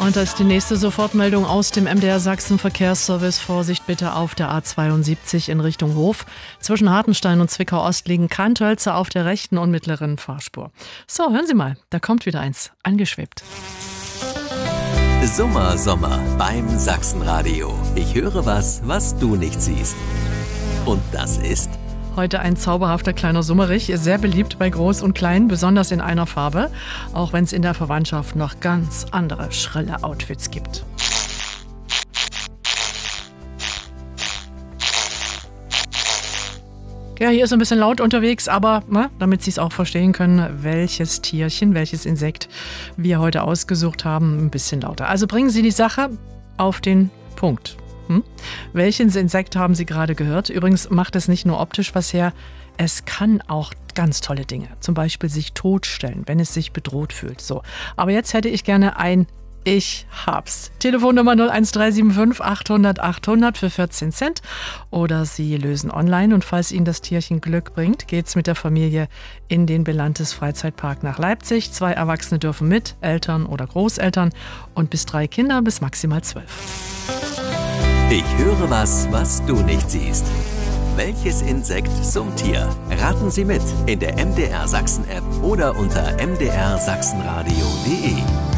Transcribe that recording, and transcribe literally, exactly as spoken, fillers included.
Und da ist die nächste Sofortmeldung aus dem M D R Sachsen Verkehrsservice. Vorsicht bitte auf der A zweiundsiebzig in Richtung Hof. Zwischen Hartenstein und Zwickau Ost liegen Kanthölzer auf der rechten und mittleren Fahrspur. So, hören Sie mal, da kommt wieder eins, angeschwebt. Sommer, Sommer beim Sachsenradio. Ich höre was, was du nicht siehst. Und das ist... Heute ein zauberhafter kleiner Summerich, sehr beliebt bei Groß und Klein, besonders in einer Farbe, auch wenn es in der Verwandtschaft noch ganz andere schrille Outfits gibt. Ja, hier ist ein bisschen laut unterwegs, aber ne, damit Sie es auch verstehen können, welches Tierchen, welches Insekt wir heute ausgesucht haben, ein bisschen lauter. Also bringen Sie die Sache auf den Punkt. Hm? Welches Insekt haben Sie gerade gehört? Übrigens macht es nicht nur optisch was her, es kann auch ganz tolle Dinge. Zum Beispiel sich totstellen, wenn es sich bedroht fühlt. So. Aber jetzt hätte ich gerne ein Ich hab's. Telefonnummer null eins drei sieben fünf achthundert achthundert für vierzehn Cent. Oder Sie lösen online und falls Ihnen das Tierchen Glück bringt, geht's mit der Familie in den Belantes Freizeitpark nach Leipzig. Zwei Erwachsene dürfen mit, Eltern oder Großeltern und bis drei Kinder bis maximal zwölf. Ich höre was, was du nicht siehst. Welches Insekt summt hier? Raten Sie mit in der M D R Sachsen App oder unter m d r sachsenradio punkt d e.